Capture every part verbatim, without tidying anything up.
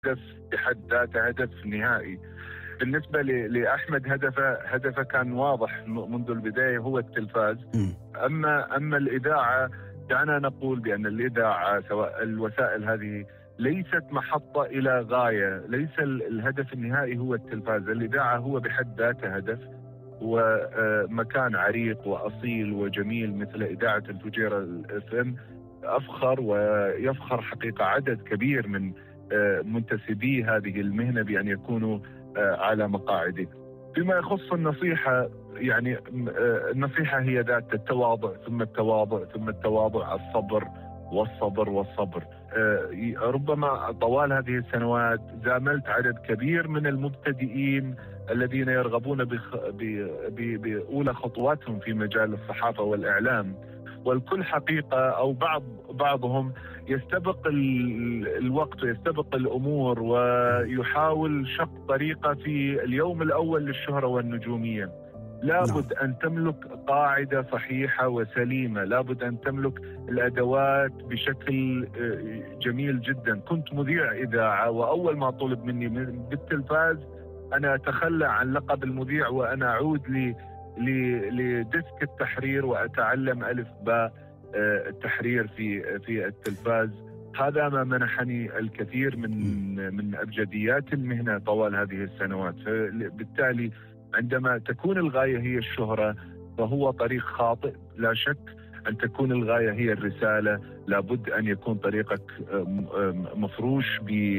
هدف بحد ذاته هدف نهائي. بالنسبة لأحمد هدفه هدفه كان واضح منذ البداية، هو التلفاز. أما أما الإذاعة، دعنا نقول بأن الإذاعة سواء الوسائل هذه ليست محطة إلى غاية، ليس الهدف النهائي هو التلفاز. الإذاعة هو بحد ذاته هدف، ومكان عريق وأصيل وجميل مثل إذاعة الفجيرة الاف ام أفخر ويفخر حقيقة عدد كبير من منتسبي هذه المهنة بأن يكونوا على مقاعده. فيما يخص النصيحة، يعني النصيحة هي ذات التواضع ثم التواضع ثم التواضع، الصبر والصبر والصبر. ربما طوال هذه السنوات زاملت عدد كبير من المبتدئين الذين يرغبون بأولى خطواتهم في مجال الصحافة والإعلام، والكل حقيقة أو بعض بعضهم يستبق الوقت ويستبق الأمور ويحاول شق طريقة في اليوم الأول للشهرة والنجومية. لابد أن تملك قاعدة صحيحة وسليمة، لابد أن تملك الأدوات بشكل جميل جدا. كنت مذيع إذاعة، وأول ما طلب مني بالتلفاز أنا أتخلى عن لقب المذيع وأنا أعود لي لديسك التحرير وأتعلم ألف باء التحرير في في التلفاز. هذا ما منحني الكثير من من أبجديات المهنة طوال هذه السنوات. فبالتالي عندما تكون الغاية هي الشهرة فهو طريق خاطئ لا شك. أن تكون الغاية هي الرسالة، لابد أن يكون طريقك مفروش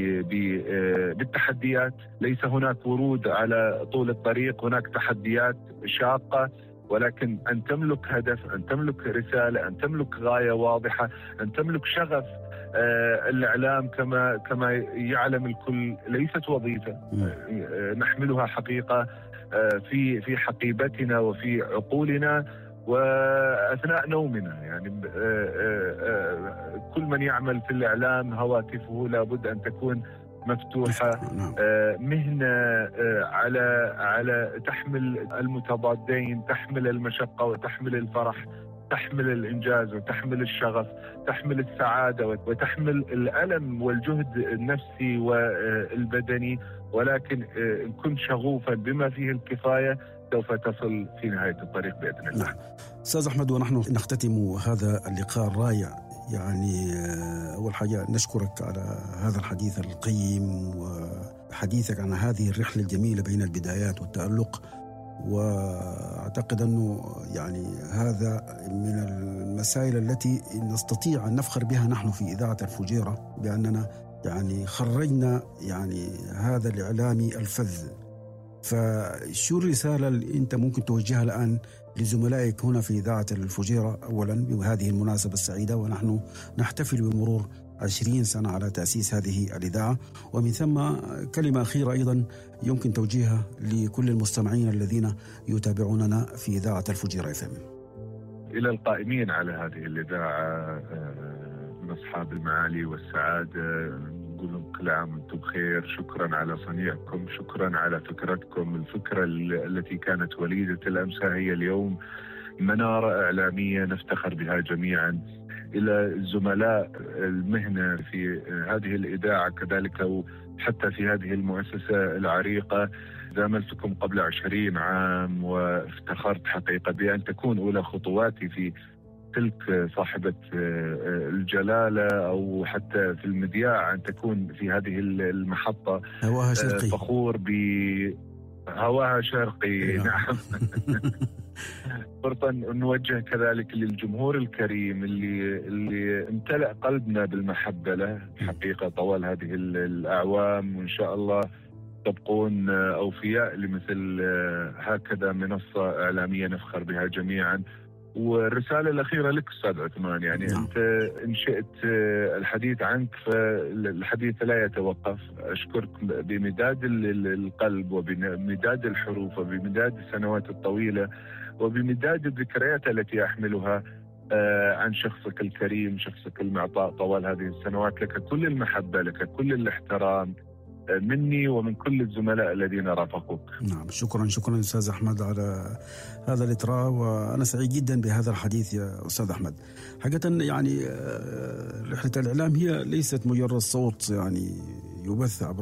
بالتحديات. ليس هناك ورود على طول الطريق، هناك تحديات شاقة، ولكن أن تملك هدف، أن تملك رسالة، أن تملك غاية واضحة، أن تملك شغف. الإعلام كما كما يعلم الكل ليست وظيفة نحملها حقيقة في في حقيبتنا وفي عقولنا وأثناء نومنا. يعني كل من يعمل في الإعلام هواتفه لابد أن تكون مفتوحة. مهنة على على تحمل المتضادين، تحمل المشقة وتحمل الفرح، تحمل الإنجاز وتحمل الشغف، تحمل السعادة وتحمل الألم والجهد النفسي والبدني. ولكن إن كنت شغوفا بما فيه الكفاية سوف تصل في نهاية الطريق بإذن الله. نعم. أستاذ أحمد، ونحن نختتم هذا اللقاء الرائع، يعني أول حاجة نشكرك على هذا الحديث القيم وحديثك عن هذه الرحلة الجميلة بين البدايات والتألق. وأعتقد أنه يعني هذا من المسائل التي نستطيع أن نفخر بها نحن في إذاعة الفجيرة، بأننا يعني خرجنا يعني هذا الإعلامي الفذ. فشو الرسالة اللي أنت ممكن توجهها الآن لزملائك هنا في إذاعة الفجيرة أولا بهذه المناسبة السعيدة، ونحن نحتفل بمرور عشرين سنة على تأسيس هذه الإذاعة، ومن ثم كلمة أخيرة أيضا يمكن توجيهها لكل المستمعين الذين يتابعوننا في إذاعة الفجيرة اف ام؟ إلى القائمين على هذه الإذاعة من أصحاب المعالي والسعادة نقول لهم كل عام وانتم بخير. شكرا على صنيعكم، شكرا على فكرتكم. الفكرة التي كانت وليدة الأمس هي اليوم منارة إعلامية نفتخر بها جميعا. إلى الزملاء المهنة في هذه الإذاعة كذلك وحتى في هذه المؤسسة العريقة، زاملتكم قبل عشرين عام وافتخرت حقيقة بأن تكون أولى خطواتي في تلك صاحبة الجلالة أو حتى في المذياع أن تكون في هذه المحطة. هواها شرقي. فخور بهواها شرقي. نعم. فرصة نوجه كذلك للجمهور الكريم اللي اللي امتلأ قلبنا بالمحبة له حقيقة طوال هذه الأعوام، وإن شاء الله تبقون أوفياء لمثل هكذا منصة إعلامية نفخر بها جميعا. والرسالة الأخيرة لك أستاذ عثمان، يعني نعم. أنت إن شئت الحديث عنك فالحديث لا يتوقف. أشكرك بمداد القلب وبمداد الحروف وبمداد السنوات الطويلة وبمداد الذكريات التي أحملها عن شخصك الكريم، شخصك المعطاء طوال هذه السنوات. لك كل المحبة، لك كل الاحترام مني ومن كل الزملاء الذين رافقوك. نعم، شكرا شكرا أستاذ أحمد على هذا الإطراء، وأنا سعيد جدا بهذا الحديث يا أستاذ أحمد. حقيقة يعني رحلة الإعلام هي ليست مجرد صوت يعني يبث عبر